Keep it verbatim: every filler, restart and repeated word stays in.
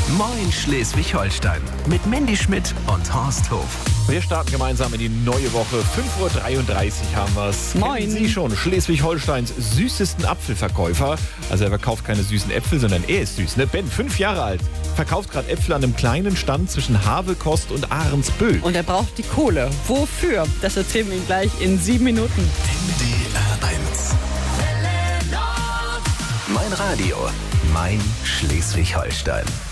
Moin Schleswig-Holstein mit Mandy Schmidt und Horst Hof. Wir starten gemeinsam in die neue Woche. fünf Uhr dreiunddreißig haben wir es. Moin. Kennen Sie schon Schleswig-Holsteins süßesten Apfelverkäufer? Also er verkauft keine süßen Äpfel, sondern er ist süß. Ne? Ben, fünf Jahre alt, verkauft gerade Äpfel an einem kleinen Stand zwischen Havelkost und Ahrensbüll. Und er braucht die Kohle. Wofür? Das erzählen wir ihm gleich in sieben Minuten. M D R eins. Mein Radio, mein Schleswig-Holstein.